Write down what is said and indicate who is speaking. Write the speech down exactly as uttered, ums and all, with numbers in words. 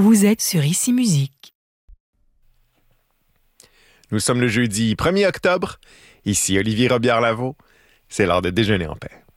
Speaker 1: Vous êtes sur Ici Musique.
Speaker 2: Nous sommes le jeudi premier octobre. Ici Olivier Robillard-Lavaux. C'est l'heure de déjeuner en paix.